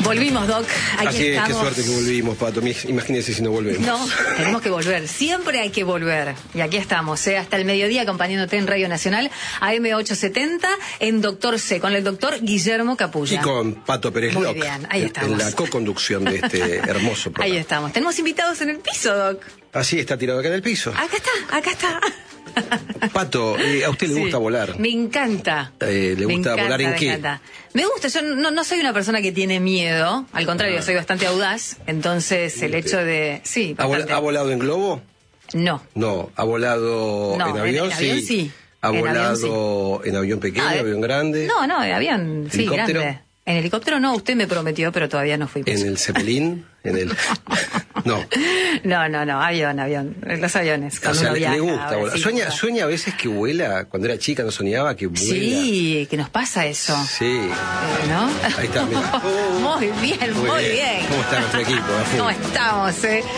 Volvimos, Doc. Aquí Así estamos. es, qué suerte que volvimos, Pato. Imagínense si no volvemos. No, tenemos que volver. Siempre hay que volver. Y aquí estamos, hasta el mediodía acompañándote en Radio Nacional, AM870, en Doctor C, con el doctor Guillermo Capulla. Y con Pato Pérez Muy Loc, bien, ahí estamos. en la co-conducción de este hermoso programa. Ahí estamos. Tenemos invitados en el piso, Doc. Así está tirado acá en el piso. Acá está. Pato, ¿a usted le gusta volar? Me encanta. ¿Le gusta volar en qué? Me encanta. Me gusta, yo no soy una persona que tiene miedo, al contrario, soy bastante audaz, entonces el hecho de... Sí, ¿Ha volado en globo? No. No, ¿ha volado en avión? En avión sí. ¿Ha volado en avión pequeño, avión grande? No, en avión, sí, ¿Helicóptero? grande. En helicóptero no, usted me prometió, pero todavía no fui. ¿En el Zeppelin? No. No, avión, los aviones. O sea, viaja, le gusta volar. sí, ¿Sueña a veces que vuela? Cuando era chica no soñaba que vuela. Sí, que nos pasa eso. Sí. ¿No? Ahí está, mira. Muy bien. ¿Cómo está nuestro equipo? ¿Cómo estamos,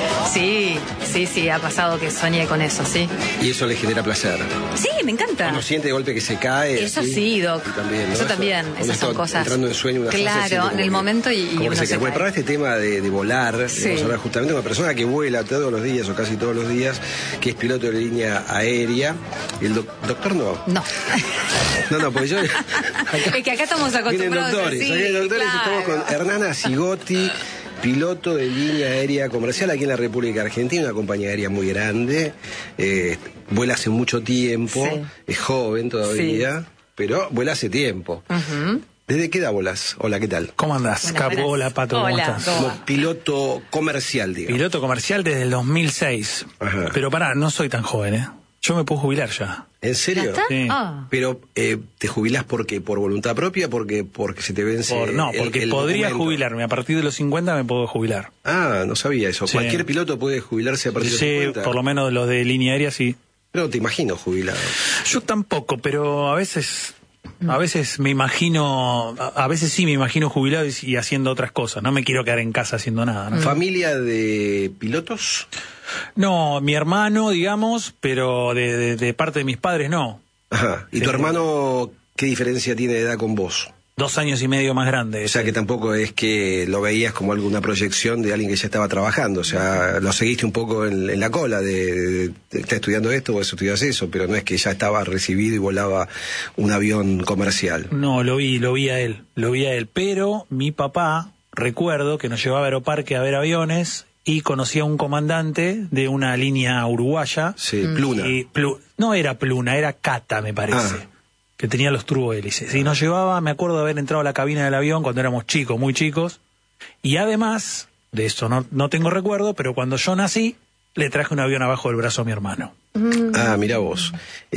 Sí, ha pasado que soñé con eso, sí. Y eso le genera placer. Sí, me encanta. Uno siente de golpe que se cae. Eso sí, Doc. También, ¿no? Eso también, esas son cosas. Entrando en sueño, una claro, en el momento y como uno que se cae. Bueno, para este tema de volar, sí. vamos a hablar justamente de una persona que vuela todos los días o casi todos los días, que es piloto de línea aérea. El doctor no. No, porque yo... Es que acá estamos acostumbrados a decir, Vienen doctores, claro. Estamos con Hernán Zigotti, piloto de línea aérea comercial aquí en la República Argentina, una compañía aérea muy grande, vuela hace mucho tiempo, sí. Es joven todavía, pero vuela hace tiempo. ¿Desde qué edad volás? Hola, ¿qué tal? ¿Cómo andás, Capo? Hola, Pato, ¿cómo estás? Como piloto comercial, digamos. Piloto comercial desde el 2006. Ajá. Pero pará, no soy tan joven, ¿eh? Yo me puedo jubilar ya. ¿En serio? ¿Ya está? Sí. Pero, ¿te jubilás porque por voluntad propia? Porque se te vence Porque el podría documento? jubilarme. A partir de los 50 me puedo jubilar. Ah, no sabía eso. Sí. ¿Cualquier piloto puede jubilarse a partir de los 50? Sí, por lo menos los de línea aérea sí. No te imagino jubilado. Yo tampoco, pero a veces me imagino, a veces sí me imagino jubilado y haciendo otras cosas. No me quiero quedar en casa haciendo nada, ¿no? ¿Familia de pilotos? No, mi hermano, digamos, pero de parte de mis padres no. Ajá. ¿Y Sí. tu hermano qué diferencia tiene de edad con vos? 2 años y medio más grande. O sea que tampoco es que lo veías como alguna proyección de alguien que ya estaba trabajando. O sea, lo seguiste un poco en la cola de ¿estás estudiando esto o estudias eso? Pero no es que ya estaba recibido y volaba un avión comercial. No, lo vi a él. Pero mi papá, recuerdo que nos llevaba a Aeroparque a ver aviones y conocía a un comandante de una línea uruguaya. Sí, Pluna. No era Pluna, era Cata, me parece. Que tenía los turbohélices. Y nos llevaba, me acuerdo de haber entrado a la cabina del avión cuando éramos chicos, muy chicos. Y además, de eso no tengo recuerdo, pero cuando yo nací, le traje un avión abajo del brazo a mi hermano. Ah, mira vos.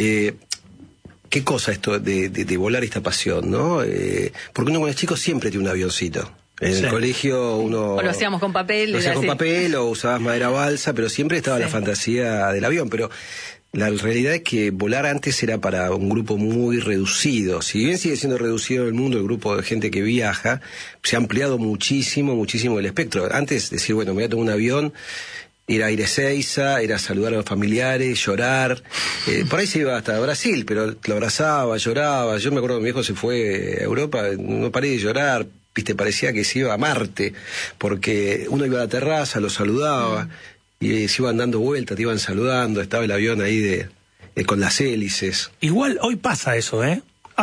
Qué cosa esto de volar, esta pasión, ¿no? Porque uno cuando es chico siempre tiene un avioncito. En el colegio uno... O lo hacíamos con papel. Lo hacías con papel o usabas madera balsa, pero siempre estaba la fantasía del avión. Pero la realidad es que volar antes era para un grupo muy reducido. Si bien sigue siendo reducido el mundo, el grupo de gente que viaja, se ha ampliado muchísimo el espectro. Antes decir, bueno, me voy a tomar un avión, ir a Ezeiza, ir a saludar a los familiares, llorar. Por ahí se iba hasta Brasil, pero lo abrazaba, lloraba. Yo me acuerdo que mi viejo se fue a Europa, no paré de llorar. Viste, parecía que se iba a Marte, porque uno iba a la terraza, lo saludaba, y se iban dando vueltas, te iban saludando, estaba el avión ahí con las hélices. Igual hoy pasa eso, ¿eh?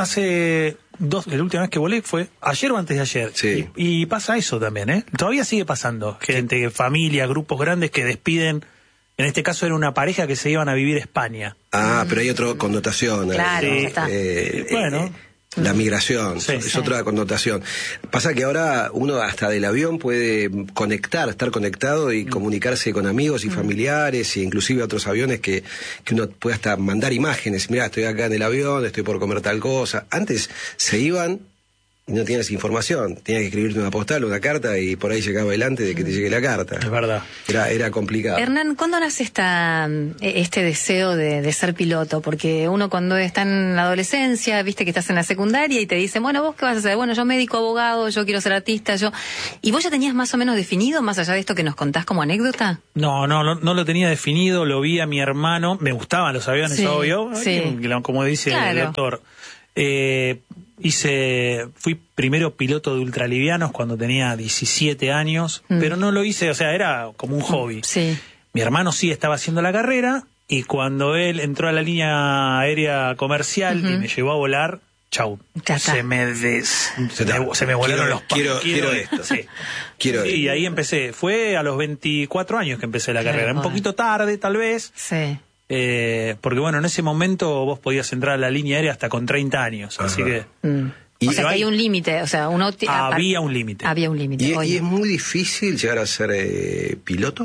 La última vez que volé fue ayer o antes de ayer. Sí. Y pasa eso también, ¿eh? Todavía sigue pasando. Gente, familia, grupos grandes que despiden. En este caso era una pareja que se iban a vivir a España. Ah, pero hay otra connotación. Claro, ya está. Bueno. La migración, es otra connotación. Pasa que ahora uno hasta del avión puede estar conectado y comunicarse con amigos y familiares, e inclusive a otros aviones que uno puede hasta mandar imágenes. Mirá, estoy acá en el avión, estoy por comer tal cosa. Antes se iban y no tienes información. Tenías que escribirte una postal, una carta, y por ahí llegaba adelante de que te llegue la carta. Es verdad. Era complicado. Hernán, ¿cuándo nace este deseo de ser piloto? Porque uno cuando está en la adolescencia, viste que estás en la secundaria y te dicen, bueno, ¿vos qué vas a hacer? Bueno, yo médico, abogado, yo quiero ser artista, ¿Y vos ya tenías más o menos definido, más allá de esto que nos contás como anécdota? No lo tenía definido, lo vi a mi hermano, me gustaban los aviones, Sí, obvio, sí. como dice Claro. el doctor. fui primero piloto de ultralivianos cuando tenía 17 años, pero no lo hice, o sea, era como un hobby. Sí. Mi hermano sí estaba haciendo la carrera, y cuando él entró a la línea aérea comercial y me llevó a volar, chau, se me volaron los palos. Quiero esto. Sí. Y ahí empecé. Fue a los 24 años que empecé la carrera. Un poquito tarde, tal vez. Sí. Porque bueno, en ese momento vos podías entrar a la línea aérea hasta con 30 años. Ajá. Así que... O sea, que hay un límite. O sea, había un límite. Había un límite. ¿Y es muy difícil llegar a ser piloto?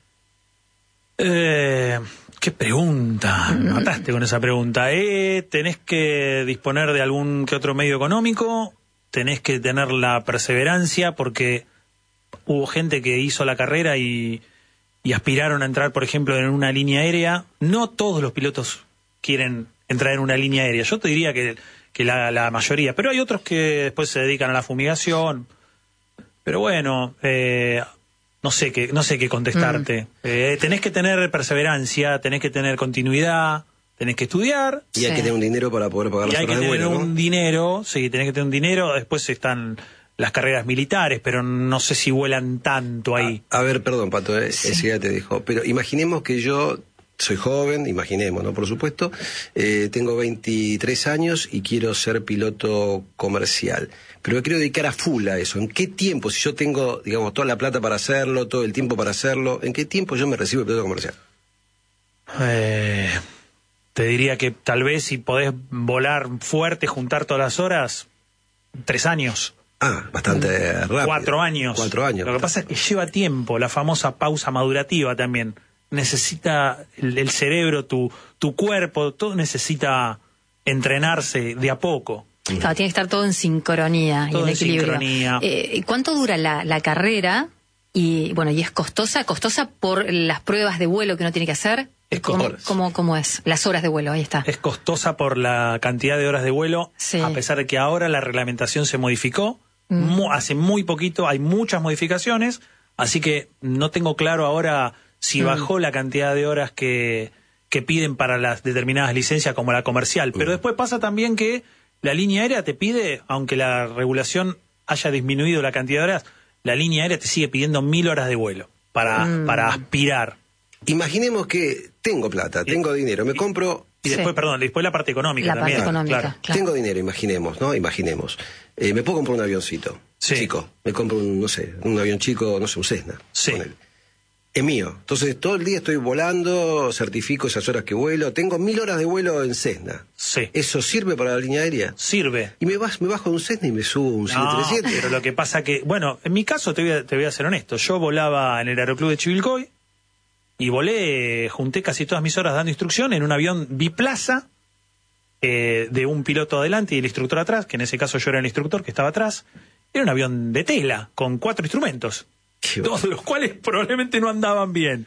Qué pregunta, me mataste con esa pregunta. Tenés que disponer de algún que otro medio económico, tenés que tener la perseverancia, porque hubo gente que hizo la carrera y aspiraron a entrar, por ejemplo, en una línea aérea. No todos los pilotos quieren entrar en una línea aérea, yo te diría que la mayoría, pero hay otros que después se dedican a la fumigación. Pero bueno, no sé qué contestarte. Tenés que tener perseverancia, tenés que tener continuidad, tenés que estudiar. Y hay que tener un dinero para poder pagar las horas de vuelo, ¿no? Hay que tener un dinero, sí, tenés que tener un dinero. Después están las carreras militares, pero no sé si vuelan tanto ahí. A ver, perdón, Pato, ese ya te dijo. Pero imaginemos que yo soy joven, imaginemos, ¿no? Por supuesto, tengo 23 años y quiero ser piloto comercial. Pero me quiero dedicar a full a eso. ¿En qué tiempo, si yo tengo, digamos, toda la plata para hacerlo, todo el tiempo para hacerlo, en qué tiempo yo me recibo piloto comercial? Te diría que tal vez si podés volar fuerte, juntar todas las horas, 3 años. Bastante rápido. 4 años. 4 años. Lo que pasa es que lleva tiempo, la famosa pausa madurativa también. Necesita el cerebro, tu cuerpo, todo necesita entrenarse de a poco. Claro, tiene que estar todo en sincronía y en equilibrio. ¿Cuánto dura la carrera? Y bueno, ¿y es costosa? ¿Costosa por las pruebas de vuelo que uno tiene que hacer? ¿Cómo es? Las horas de vuelo, ahí está. Es costosa por la cantidad de horas de vuelo, a pesar de que ahora la reglamentación se modificó. Hace muy poquito hay muchas modificaciones, así que no tengo claro ahora si bajó la cantidad de horas que piden para las determinadas licencias como la comercial. Pero después pasa también que la línea aérea te pide, aunque la regulación haya disminuido la cantidad de horas, la línea aérea te sigue pidiendo 1000 horas de vuelo para aspirar. Imaginemos que tengo plata, tengo dinero, me compro... Y después, después la parte económica también. La parte económica, claro. Tengo dinero, imaginemos, ¿no? Imaginemos. Me puedo comprar un avioncito chico. Me compro un avión chico, un Cessna. Sí. Es mío. Entonces, todo el día estoy volando, certifico esas horas que vuelo. Tengo 1000 horas de vuelo en Cessna. Sí. ¿Eso sirve para la línea aérea? Sirve. Y me bajo de un Cessna y me subo a un 737. Pero lo que pasa que, bueno, en mi caso te voy a ser honesto. Yo volaba en el Aeroclub de Chivilcoy y junté casi todas mis horas dando instrucción en un avión biplaza de un piloto adelante y el instructor atrás, que en ese caso yo era el instructor que estaba atrás. Era un avión de tela, con 4 instrumentos. Todos los cuales probablemente no andaban bien.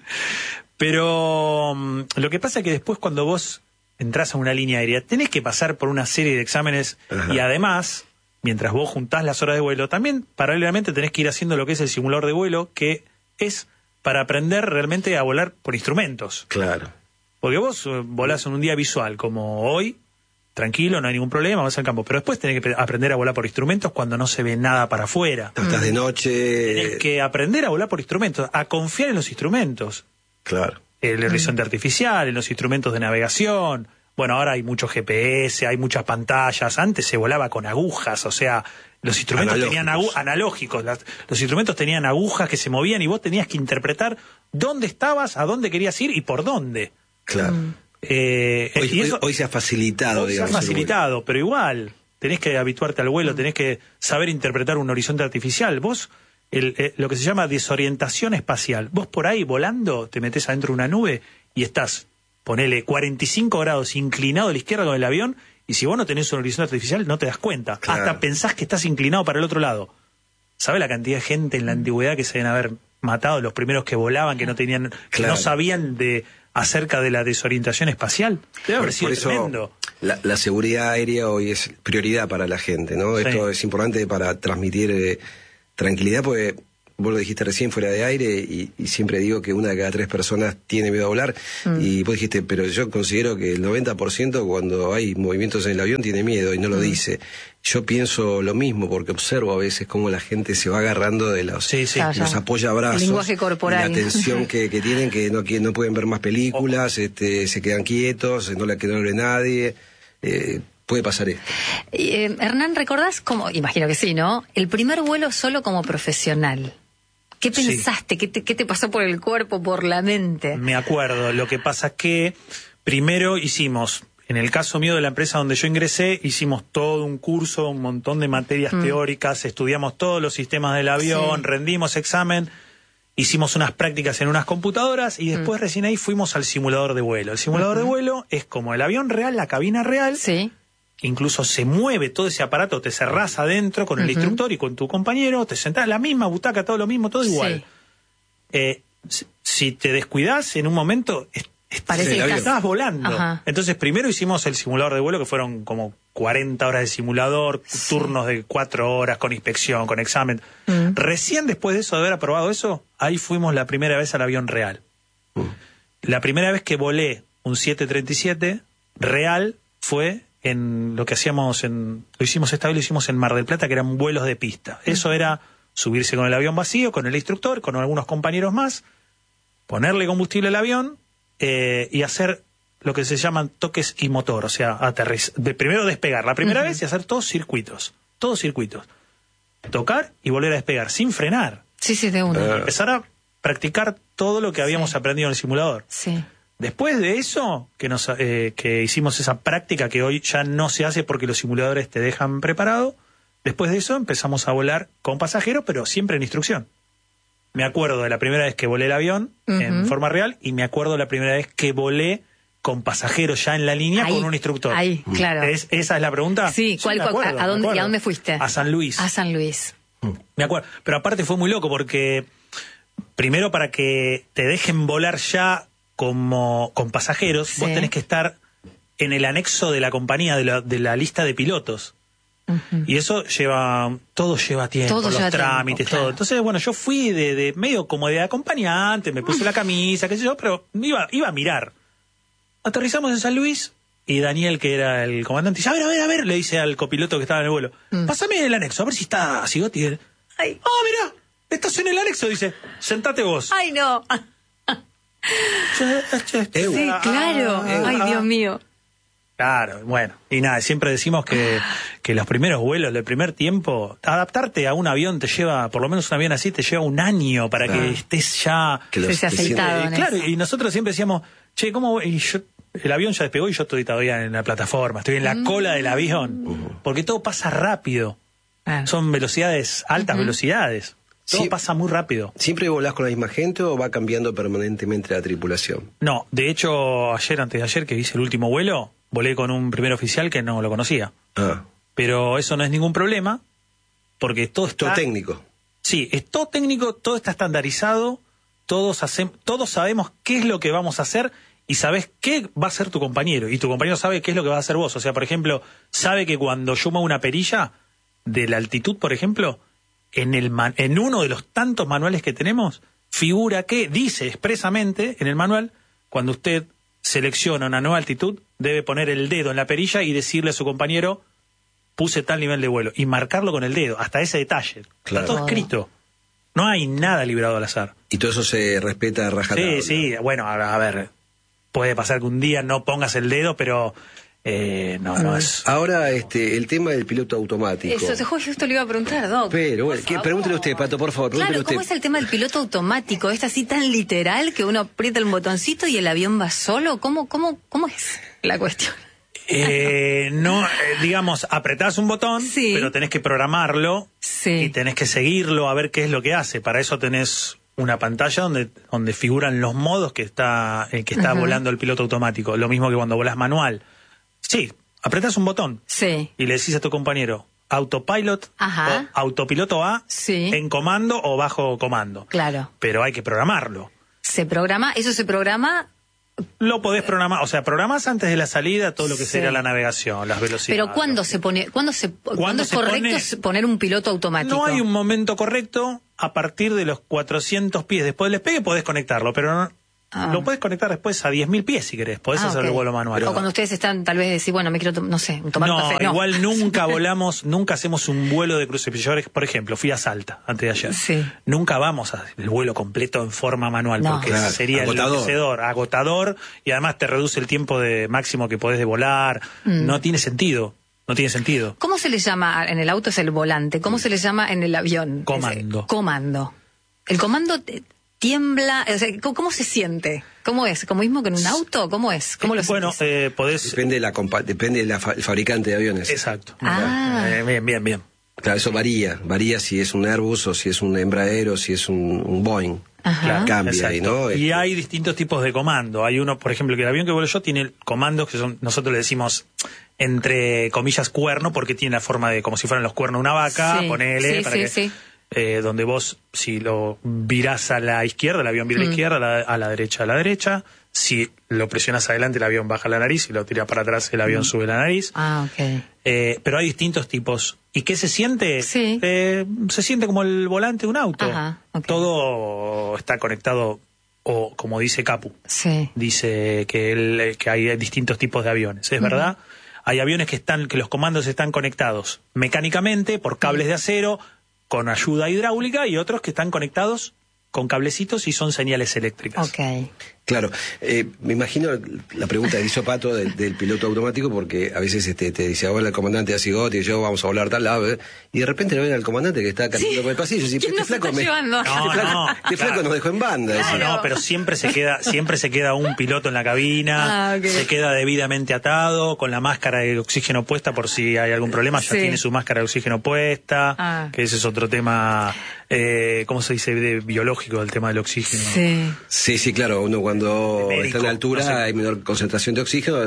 Pero lo que pasa es que después cuando vos entrás a una línea aérea, tenés que pasar por una serie de exámenes. Ajá. Y además, mientras vos juntás las horas de vuelo, también paralelamente tenés que ir haciendo lo que es el simulador de vuelo, que es para aprender realmente a volar por instrumentos. Claro. Porque vos volás en un día visual como hoy, tranquilo, no hay ningún problema, vas al campo. Pero después tenés que aprender a volar por instrumentos cuando no se ve nada para afuera. Estás de noche. Tenés que aprender a volar por instrumentos, a confiar en los instrumentos. Claro. El horizonte artificial, en los instrumentos de navegación. Bueno, ahora hay mucho GPS, hay muchas pantallas. Antes se volaba con agujas, o sea, los instrumentos tenían analógicos. Los instrumentos tenían agujas que se movían y vos tenías que interpretar dónde estabas, a dónde querías ir y por dónde. Claro. Hoy se ha facilitado, digamos. Se ha facilitado, pero igual tenés que habituarte al vuelo, tenés que saber interpretar un horizonte artificial. Vos, lo que se llama desorientación espacial. Vos por ahí volando, te metés adentro de una nube y estás, ponele 45 grados inclinado a la izquierda con el avión, y si vos no tenés un horizonte artificial no te das cuenta. Claro. Hasta pensás que estás inclinado para el otro lado. ¿Sabés la cantidad de gente en la antigüedad que se deben haber matado? Los primeros que volaban, que no tenían, que no sabían acerca de la desorientación espacial. Debe haber sido tremendo. La seguridad aérea hoy es prioridad para la gente, ¿no? Sí. Esto es importante para transmitir tranquilidad, porque vos lo dijiste recién fuera de aire, y siempre digo que 1 de cada 3 personas tiene miedo a volar, y vos dijiste, pero yo considero que el 90% cuando hay movimientos en el avión tiene miedo y no lo dice. Yo pienso lo mismo, porque observo a veces cómo la gente se va agarrando de los apoyabrazos, el lenguaje corporal, la tensión que tienen, que no pueden ver más películas, se quedan quietos, que no le ve nadie. Puede pasar esto. Hernán, ¿recordás cómo? Imagino que sí, ¿no? El primer vuelo solo como profesional. ¿Qué pensaste? ¿Qué te pasó por el cuerpo, por la mente? Me acuerdo. Lo que pasa es que primero hicimos, en el caso mío de la empresa donde yo ingresé, hicimos todo un curso, un montón de materias teóricas, estudiamos todos los sistemas del avión, rendimos examen, hicimos unas prácticas en unas computadoras y después recién ahí fuimos al simulador de vuelo. El simulador de vuelo es como el avión real, la cabina real. Sí. Incluso se mueve todo ese aparato, te cerrás adentro con el instructor y con tu compañero, te sentás en la misma butaca, todo lo mismo, todo igual. Si te descuidás en un momento, parece que estás volando. Ajá. Entonces primero hicimos el simulador de vuelo, que fueron como 40 horas de simulador, turnos de 4 horas con inspección, con examen. Recién después de eso, de haber aprobado eso, ahí fuimos la primera vez al avión real. La primera vez que volé un 737 real fue en lo que hacíamos lo hicimos en Mar del Plata, que eran vuelos de pista. Eso era subirse con el avión vacío, con el instructor, con algunos compañeros más, ponerle combustible al avión y hacer lo que se llaman toques y motor, o sea, primero despegar la primera vez y hacer todos circuitos. Tocar y volver a despegar, sin frenar. Sí, de una. Empezar a practicar todo lo que habíamos aprendido en el simulador. Sí. Después de eso, que hicimos esa práctica que hoy ya no se hace porque los simuladores te dejan preparado, después de eso empezamos a volar con pasajeros, pero siempre en instrucción. Me acuerdo de la primera vez que volé el avión en forma real y me acuerdo la primera vez que volé con pasajeros ya en la línea con un instructor. Ahí, claro. ¿Esa es la pregunta? Sí, ¿a dónde fuiste? A San Luis. A San Luis. Me acuerdo. Pero aparte fue muy loco porque primero para que te dejen volar ya con pasajeros, vos tenés que estar en el anexo de la compañía, de la lista de pilotos. Y eso todo lleva tiempo, los trámites, todo. Entonces, bueno, yo fui de medio como de acompañante, me puse la camisa, qué sé yo, pero iba a mirar. Aterrizamos en San Luis y Daniel, que era el comandante, dice, a ver, le dice al copiloto que estaba en el vuelo, pásame el anexo, a ver si está Sigotti. Mirá, estás en el anexo, dice, sentate vos. ¡Ay, no! Sí, claro. Ay, Dios mío. Claro, bueno. Y nada, siempre decimos que los primeros vuelos, el primer tiempo, adaptarte a un avión te lleva, por lo menos un avión así, te lleva un año para que estés ya... estés aceitado. Claro, y nosotros siempre decíamos, che, ¿cómo...? Y el avión ya despegó y yo estoy todavía en la plataforma, estoy en la cola del avión, porque todo pasa rápido. Son velocidades, altas velocidades. Todo pasa muy rápido. ¿Siempre volás con la misma gente o va cambiando permanentemente la tripulación? No, de hecho, antes de ayer que hice el último vuelo, volé con un primer oficial que no lo conocía. Pero eso no es ningún problema, porque todo está... Todo técnico. Sí, es todo técnico, todo está estandarizado, todos sabemos qué es lo que vamos a hacer y sabés qué va a hacer tu compañero. Y tu compañero sabe qué es lo que va a hacer vos. O sea, por ejemplo, sabe que cuando yo muevo una perilla de la altitud, por ejemplo... En uno de los tantos manuales que tenemos, figura que dice expresamente en el manual, cuando usted selecciona una nueva altitud, debe poner el dedo en la perilla y decirle a su compañero, puse tal nivel de vuelo, y marcarlo con el dedo, hasta ese detalle. Claro. Está todo escrito. No hay nada librado al azar. Y todo eso se respeta a rajatabla. Sí, bueno, a ver, puede pasar que un día no pongas el dedo, pero... no es... Ahora, el tema del piloto automático. Eso, justo le iba a preguntar, Doc. Pero, bueno, pregúntele usted, Pato, por favor. Claro, ¿cómo es el tema del piloto automático? ¿Es así tan literal que uno aprieta un botoncito y el avión va solo? ¿Cómo es la cuestión? Digamos, apretás un botón, pero tenés que programarlo y tenés que seguirlo a ver qué es lo que hace. Para eso tenés una pantalla donde figuran los modos que está volando el piloto automático. Lo mismo que cuando volás manual. Sí, apretás un botón y le decís a tu compañero autopilot o autopiloto A en comando o bajo comando. Claro. Pero hay que programarlo. ¿Eso se programa? Lo podés programar, o sea, programás antes de la salida todo lo que sería la navegación, las velocidades. Pero ¿cuándo es correcto poner un piloto automático? No hay un momento correcto. a partir de los 400 pies después del despegue podés conectarlo, pero no, lo podés conectar después a 10.000 pies si querés, podés hacer el vuelo manual. O cuando ustedes están, tal vez decir, bueno, me quiero, tomar un café. No, igual nunca volamos, nunca hacemos un vuelo de cruce. Yo, por ejemplo, fui a Salta antes de ayer. Sí. Nunca vamos a hacer el vuelo completo en forma manual, porque sería agotador, y además te reduce el tiempo de máximo que podés de volar. No tiene sentido. No tiene sentido. ¿Cómo se le llama en el auto? Es el volante. ¿Cómo se le llama en el avión? Comando. Comando. El comando tiembla. O sea, ¿cómo se siente? ¿Cómo es? ¿Como mismo que en un auto? ¿Cómo es? ¿Cómo lo sientes? Podés... Depende del fabricante de aviones. Exacto. Bien. Claro, eso varía si es un Airbus o si es un Embraer o si es un Boeing. Ajá. Cambia ahí, ¿no? Y hay distintos tipos de comando. Hay uno, por ejemplo, que el avión que vuelo yo tiene comandos que son, nosotros le decimos entre comillas cuerno, porque tiene la forma de como si fueran los cuernos de una vaca, ponele, donde vos, si lo virás a la izquierda, el avión vira a la izquierda, a la derecha. Si lo presionas adelante, el avión baja la nariz, si lo tiras para atrás, el avión sube la nariz. Pero hay distintos tipos. ¿Y qué se siente? Se siente como el volante de un auto. Todo está conectado, o como dice Capu, dice que hay distintos tipos de aviones. ¿Es verdad? Hay aviones que los comandos están conectados mecánicamente por cables de acero, con ayuda hidráulica, y otros que están conectados con cablecitos y son señales eléctricas. Claro, me imagino la pregunta de Pato del piloto automático, porque a veces te dice, hola, el comandante Asigotti, yo vamos a volar tal lado, y de repente lo ven al comandante que está caminando por el pasillo, y ¿quién nos está llevando? Este flaco nos dejó en banda. No, pero siempre se queda un piloto en la cabina, se queda debidamente atado, con la máscara de oxígeno puesta por si hay algún problema, ya tiene su máscara de oxígeno puesta, que ese es otro tema, ¿cómo se dice? Biológico, el tema del oxígeno. Sí, claro, uno cuando está en la altura hay menor concentración de oxígeno,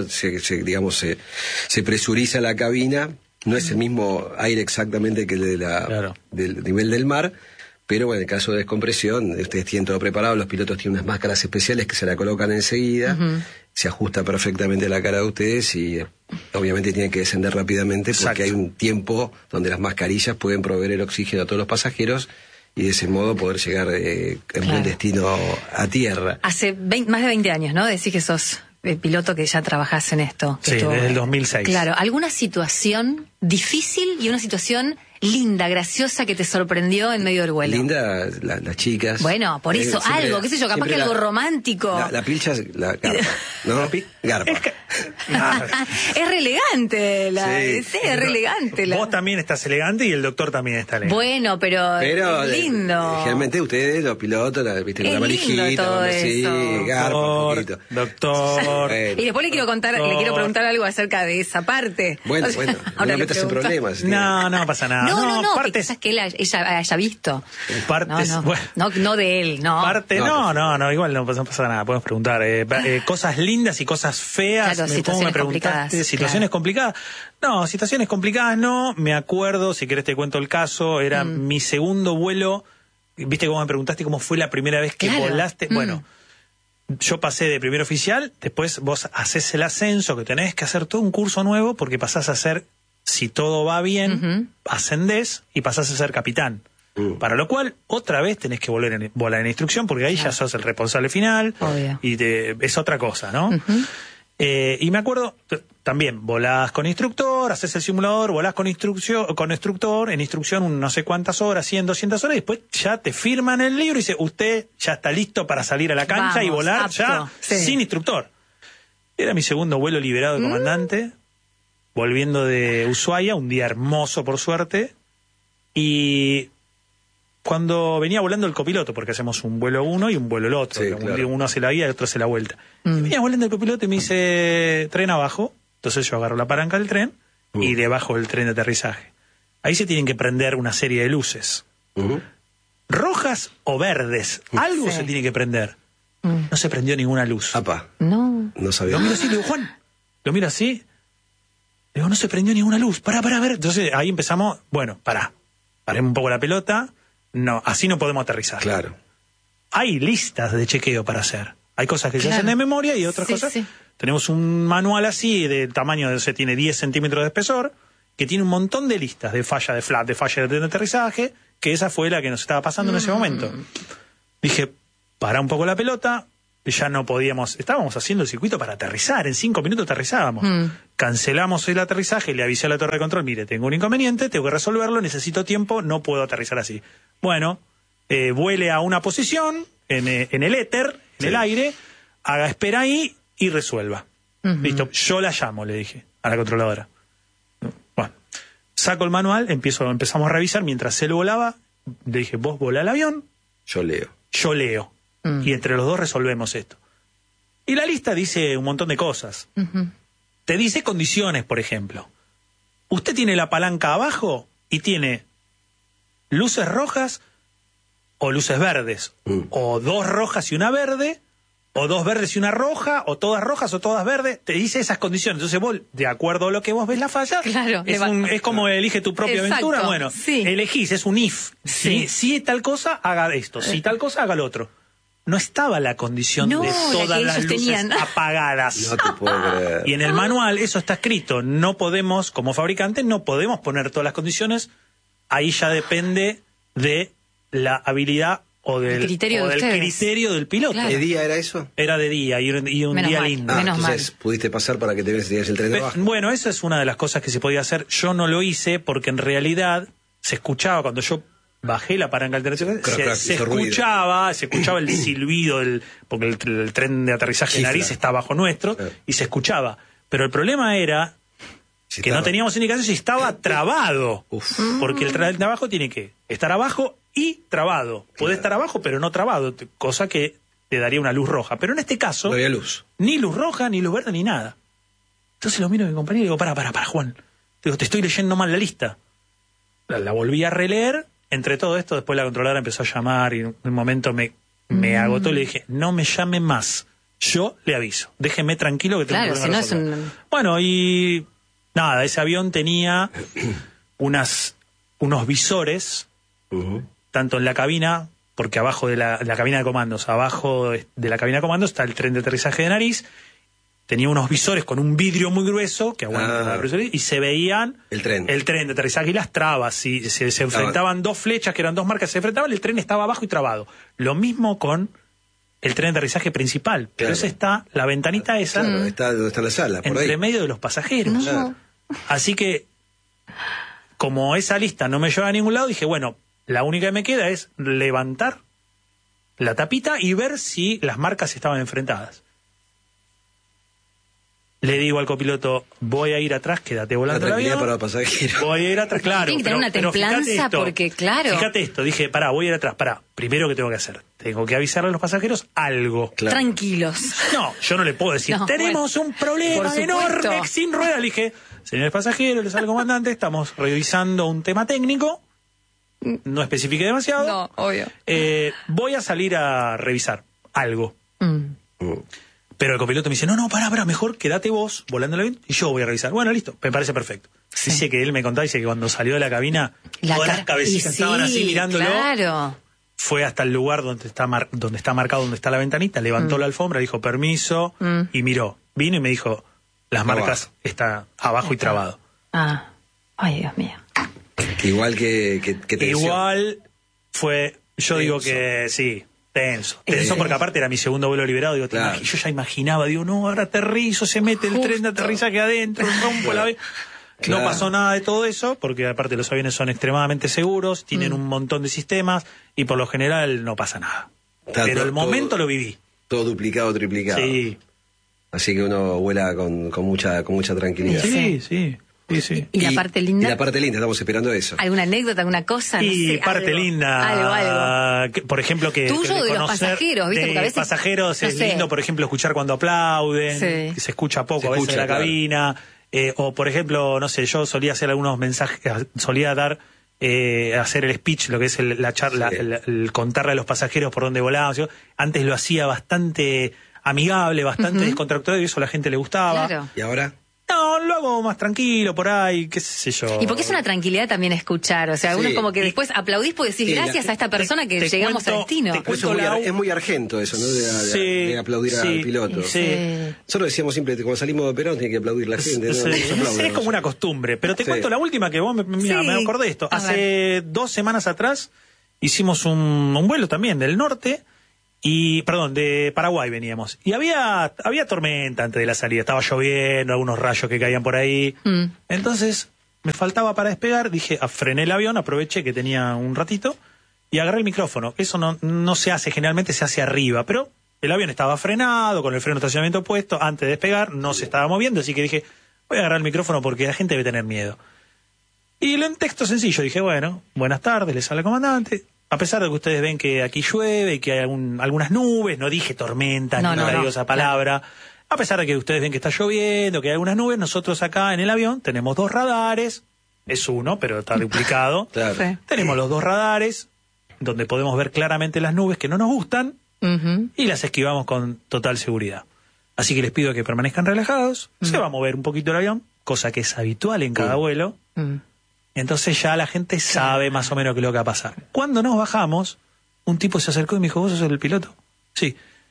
se presuriza la cabina, no es el mismo aire exactamente que el del nivel del mar, pero bueno, en el caso de descompresión, ustedes tienen todo preparado, los pilotos tienen unas máscaras especiales que se la colocan enseguida, se ajusta perfectamente la cara de ustedes y obviamente tienen que descender rápidamente porque hay un tiempo donde las mascarillas pueden proveer el oxígeno a todos los pasajeros, y de ese modo poder llegar en buen destino a tierra. Hace más de 20 años, ¿no? Decís que sos el piloto que ya trabajás en esto. Sí, desde el 2006. Claro, ¿alguna situación difícil y una situación linda, graciosa, que te sorprendió en medio del vuelo? Linda, las chicas. Bueno, por eso, algo, qué sé yo, capaz que algo romántico. La pilcha es la garpa, ¿no? Garpa. Es re elegante, es re elegante. Vos también estás elegante y el doctor también está elegante. Bueno, pero es lindo. Generalmente ustedes, los pilotos, viste, con la valijita, todo eso. Garpa un poquito. Doctor. Y después le quiero preguntar algo acerca de esa parte. Bueno, no me metas en problemas. No pasa nada. No, que quizás que ella haya visto. Partes, no de él, no. Igual no pasa nada, podemos preguntar. Cosas lindas y cosas feas. Claro, situaciones complicadas. ¿Situaciones complicadas? No, situaciones complicadas no. Me acuerdo, si querés te cuento el caso, era mi segundo vuelo. ¿Viste cómo me preguntaste cómo fue la primera vez que volaste? Bueno, yo pasé de primer oficial, después vos hacés el ascenso, que tenés que hacer todo un curso nuevo porque pasás a ser, si todo va bien, ascendés y pasás a ser capitán. Para lo cual, otra vez tenés que volar en instrucción, porque ahí ya sos el responsable final. Obvio. Y es otra cosa, ¿no? Y me acuerdo, también, volás con instructor, haces el simulador, volás con instructor, en instrucción no sé cuántas horas, 100, 200 horas, y después ya te firman el libro y dice, usted ya está listo para salir a la cancha y volar apto, sin instructor. Era mi segundo vuelo liberado de comandante, volviendo de Ushuaia, un día hermoso por suerte, y cuando venía volando el copiloto, porque hacemos un vuelo uno y un vuelo el otro, uno hace la ida y el otro hace la vuelta. Venía volando el copiloto y me dice, tren abajo, entonces yo agarro la palanca del tren y debajo del tren de aterrizaje. Ahí se tienen que prender una serie de luces, rojas o verdes, algo se tiene que prender. No se prendió ninguna luz. No sabía. Lo miro así, le digo, Juan, lo miro así, le digo, no se prendió ninguna luz, pará, a ver. Entonces ahí empezamos, bueno, paremos un poco la pelota. No, así no podemos aterrizar. Claro. Hay listas de chequeo para hacer. Hay cosas que se hacen de memoria y otras cosas. Tenemos un manual así, de tamaño, tiene 10 centímetros de espesor, que tiene un montón de listas de falla de flap, de falla de aterrizaje, que esa fue la que nos estaba pasando en ese momento. Dije, para un poco la pelota, ya no podíamos, estábamos haciendo el circuito para aterrizar, en 5 minutos aterrizábamos. Cancelamos el aterrizaje, le avisé a la torre de control, mire, tengo un inconveniente, tengo que resolverlo, necesito tiempo, no puedo aterrizar así. Bueno, vuele a una posición, en el éter, en el aire, haga espera ahí y resuelva. Listo, yo la llamo, le dije a la controladora. Bueno, saco el manual, empezamos a revisar, mientras él volaba, le dije, vos volá el avión. Yo leo. Y entre los dos resolvemos esto. Y la lista dice un montón de cosas. Te dice condiciones, por ejemplo. Usted tiene la palanca abajo y tiene luces rojas o luces verdes. O 2 rojas y una verde, o 2 verdes y una roja, o todas rojas o todas verdes. Te dice esas condiciones. Entonces vos, de acuerdo a lo que vos ves la falla, claro, es como elige tu propia aventura. Bueno, sí. Elegís, es un if. Sí. Si tal cosa, haga esto. Si tal cosa, haga lo otro. No estaba la condición de todas las luces tenían apagadas. No te puedo creer. Y en el manual eso está escrito. No podemos, como fabricante, no podemos poner todas las condiciones. Ahí ya depende de la habilidad o del criterio del piloto. Claro. ¿De día era eso? Era de día y un menos día mal, lindo. Entonces pudiste pasar para que te veas el tren de abajo. Bueno, esa es una de las cosas que se podía hacer. Yo no lo hice porque en realidad se escuchaba cuando yo bajé la palanca alternativa, se escuchaba el silbido, porque el tren de aterrizaje de nariz está bajo nuestro, y se escuchaba. Pero el problema era que no teníamos indicación si estaba trabado. Porque el tren de abajo tiene que estar abajo y trabado. Puede estar abajo, pero no trabado, cosa que te daría una luz roja. Pero en este caso, no había luz. Ni luz roja, ni luz verde, ni nada. Entonces lo miro a mi compañero y digo, para, Juan. Digo, te estoy leyendo mal la lista. La volví a releer. Entre todo esto, después la controladora empezó a llamar y en un momento me agotó y le dije, no me llame más, yo le aviso, déjeme tranquilo que tengo un problema. Si no es Bueno, y nada, ese avión tenía unos visores, tanto en la cabina, porque abajo de la cabina de comandos, abajo de la cabina de comandos está el tren de aterrizaje de nariz. Tenía unos visores con un vidrio muy grueso que aguanta la presión y se veían el tren de aterrizaje y las trabas. Y se enfrentaban 2 flechas que eran 2 marcas, se enfrentaban, el tren estaba abajo y trabado. Lo mismo con el tren de aterrizaje principal. Pero esa está, la ventanita esa, está donde está la sala, por entre ahí. medio de los pasajeros. Claro. Así que, como esa lista no me lleva a ningún lado, dije, bueno, la única que me queda es levantar la tapita y ver si las marcas estaban enfrentadas. Le digo al copiloto, voy a ir atrás, quédate volando el avión. Para los pasajeros. Voy a ir atrás, claro. Tiene que tener una templanza porque, claro. Fíjate esto, dije, voy a ir atrás, primero, ¿qué tengo que hacer? Tengo que avisarle a los pasajeros algo. Claro. Tranquilos. No, yo no le puedo decir, tenemos un problema enorme sin ruedas. Le dije, señores pasajeros, les al comandante, estamos revisando un tema técnico, no especifique demasiado. No, obvio. Voy a salir a revisar algo. Pero el copiloto me dice, no, pará, mejor quédate vos volando el avión y yo voy a revisar. Bueno, listo, me parece perfecto. Sí. Dice que él me contaba, dice que cuando salió de la cabina, todas las cabecitas estaban así mirándolo. Claro. Fue hasta el lugar donde está marcado, donde está la ventanita, levantó la alfombra, dijo permiso y miró. Vino y me dijo, las marcas están abajo y trabado. Ay, Dios mío. Igual que Igual fue, yo digo que sí. Tenso, porque aparte era mi segundo vuelo liberado, digo, claro. Yo ya imaginaba, digo, no, ahora aterrizo, se mete el tren de aterrizaje adentro, rompo la vez. Claro. No pasó nada de todo eso, porque aparte los aviones son extremadamente seguros, tienen un montón de sistemas, y por lo general no pasa nada. Pero el momento lo viví. Todo duplicado, triplicado. Sí. Así que uno vuela con mucha tranquilidad. Sí. ¿Y la parte linda? Y la parte linda, estamos esperando eso. ¿Alguna anécdota, alguna cosa? No sé, parte algo, linda. Algo. Por ejemplo, que tuyo de los pasajeros, ¿viste? Porque a veces, pasajeros es lindo, por ejemplo, escuchar cuando aplauden, que se escucha poco a veces en la cabina. O, por ejemplo, no sé, yo solía hacer algunos mensajes, solía dar, hacer el speech, lo que es la charla, el contarle a los pasajeros por dónde volábamos. Antes lo hacía bastante amigable, bastante descontracturado, y eso a la gente le gustaba. Claro. ¿Y ahora? No, lo hago más tranquilo por ahí, qué sé yo. Y porque es una tranquilidad también escuchar, o sea, uno es como que después aplaudís porque decís gracias a esta persona que llegamos al destino. Es muy argento eso, ¿no? De aplaudir al piloto. Sí. Nosotros decíamos siempre, cuando salimos de Perón tiene que aplaudir la gente. Es como una costumbre, pero te cuento la última que vos me acordé de esto. Hace 2 semanas atrás hicimos un vuelo también del norte. De Paraguay veníamos. Y había tormenta antes de la salida. Estaba lloviendo, algunos rayos que caían por ahí. Entonces, me faltaba para despegar. Dije, frené el avión, aproveché que tenía un ratito y agarré el micrófono. Eso no se hace, generalmente se hace arriba. Pero el avión estaba frenado, con el freno de estacionamiento puesto. Antes de despegar, no se estaba moviendo. Así que dije, voy a agarrar el micrófono porque la gente debe tener miedo. Y en texto sencillo dije, bueno, buenas tardes, les habla el comandante. A pesar de que ustedes ven que aquí llueve y que hay algunas nubes, no dije tormenta, no digo esa palabra. A pesar de que ustedes ven que está lloviendo, que hay algunas nubes, nosotros acá en el avión tenemos 2 radares, es uno, pero está duplicado. Claro. Sí. Tenemos los 2 radares, donde podemos ver claramente las nubes que no nos gustan, y las esquivamos con total seguridad. Así que les pido que permanezcan relajados, se va a mover un poquito el avión, cosa que es habitual en cada vuelo. Entonces ya la gente sabe más o menos qué es lo que va a pasar. Cuando nos bajamos, un tipo se acercó y me dijo, ¿vos sos el piloto? Sí.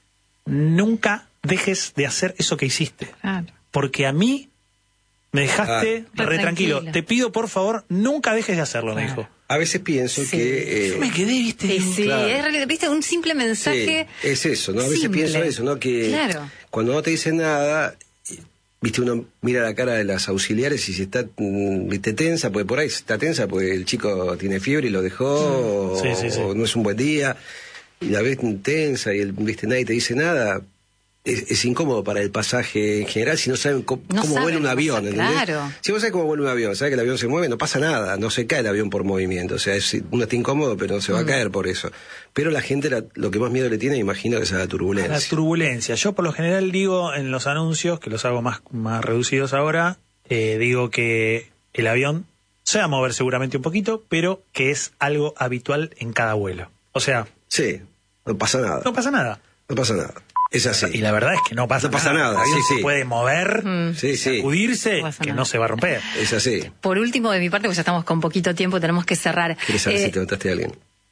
Nunca dejes de hacer eso que hiciste. Claro. Porque a mí me dejaste re tranquilo. Te pido, por favor, nunca dejes de hacerlo, me dijo. A veces pienso que... Yo me quedé, ¿viste? Sí, es, ¿viste? Un simple mensaje. Sí, es eso, ¿no? A veces pienso eso, ¿no? Que cuando no te dicen nada... Viste, uno mira la cara de las auxiliares y si está tensa, pues por ahí está tensa, pues el chico tiene fiebre y lo dejó, o no es un buen día, y la ves tensa y viste, nadie te dice nada. Es incómodo para el pasaje en general si no saben cómo vuela un avión, ¿entendés? Claro. Si vos sabés cómo vuela un avión, sabés que el avión se mueve, no pasa nada, no se cae el avión por movimiento, o sea, uno está incómodo, pero no se va a caer por eso. Pero la gente lo que más miedo le tiene, imagino, que es a la turbulencia. A la turbulencia. Yo por lo general digo en los anuncios, que los hago más reducidos ahora, digo que el avión se va a mover seguramente un poquito, pero que es algo habitual en cada vuelo. O sea... Sí, no pasa nada. No pasa nada. No pasa nada. Es así. Y la verdad es que no pasa nada. Se puede mover, sacudirse, que no se va a romper. Es así. Por último, de mi parte, pues ya estamos con poquito tiempo, tenemos que cerrar. ¿Quieres saber si te notaste a alguien?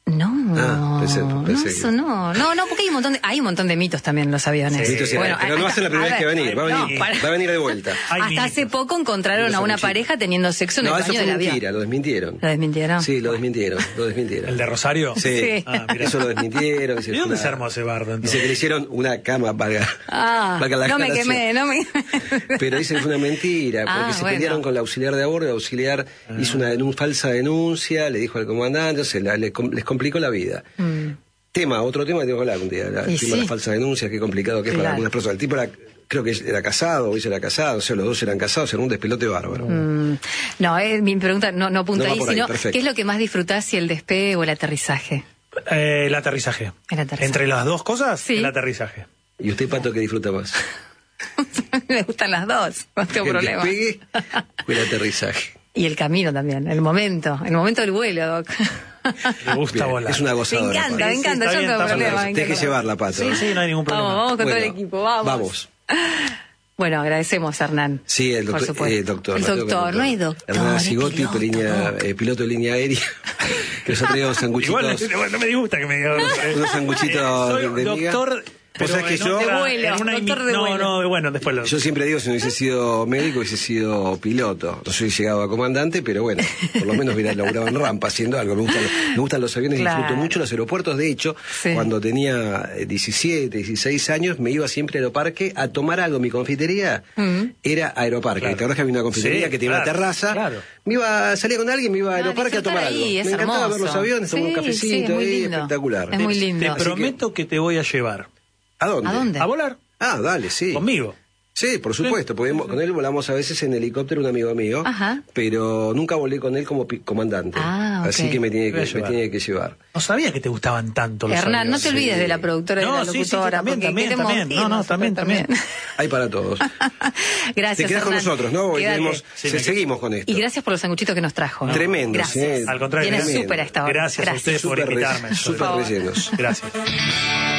No, pensé eso no, porque hay un montón de mitos también en los aviones. Sí, bueno, pero no va a ser la primera vez que va a venir, va a venir de vuelta. Hasta hace poco encontraron a una pareja teniendo sexo en el baño del avión. Mentira, lo desmintieron. ¿Lo desmintieron? Sí, lo desmintieron. ¿El de Rosario? Sí. Eso lo desmintieron. ¿Y dónde se armó ese bardo entonces? Dice que le hicieron una cama, valga la no me quemé, Pero dicen que fue una mentira, porque se pelearon con la auxiliar de a bordo, la auxiliar hizo una falsa denuncia, le dijo al comandante, les complicó la vida. Otro tema que tengo que hablar un día, el tema de las falsas denuncias, qué complicado que es para algunas personas. El tipo creo que era casado, o ella era casada, o sea, los dos eran casados, era un despelote bárbaro. No, mi pregunta no apunta ahí, sino ¿qué es lo que más disfrutás, si el despegue o el aterrizaje? El aterrizaje. Entre las dos cosas, el aterrizaje. ¿Y usted, Pato, qué disfruta más? Me gustan las dos, no tengo problema. ¿El despegue o el aterrizaje? Y el camino también, el momento del vuelo, Doc. Me gusta volar. Es una gozadora. Me encanta, yo no tengo problema. Tienes que llevarla, Pato. Sí, no hay ningún problema. Vamos con todo el equipo, vamos. Bueno, agradecemos a Hernán. Sí, el doctor. No hay doctor. Hernán Sigotti, piloto de línea aérea, que nos ha traído sanguchitos. Igual no me gusta que me digan unos sanguchitos de miga. Doctor. Pues es que yo... Bueno, después Yo siempre digo, si no hubiese sido médico, hubiese sido piloto. No soy llegado a comandante, pero bueno, por lo menos hubiera logrado en rampa haciendo algo. Me gustan los aviones, disfruto mucho los aeropuertos. De hecho, cuando tenía 17, 16 años, me iba siempre al Aeroparque a tomar algo. Mi confitería era Aeroparque. ¿Te acuerdas que había una confitería que tenía una terraza? Salía con alguien, me iba al Aeroparque a tomar algo. Me encantaba ver los aviones, tomar un cafecito ahí, espectacular. Es muy lindo. Te prometo que te voy a llevar. ¿A dónde? A volar. Dale, sí. ¿Conmigo? Sí, por supuesto. Con él volamos a veces en helicóptero, un amigo mío. Pero nunca volé con él como comandante. Así que me tiene que llevar. No sabía que te gustaban tanto los Hernán, aviones. no te olvides de la productora y de la locutora. También. Hay para todos. Gracias, te quedás con nosotros, ¿no? Seguimos con esto. Y gracias por los sanguchitos que nos trajo. Tremendo. Gracias. Al contrario. Tienes súper a esta hora. Gracias a ustedes por invitarme. Súper rellenos. Gracias.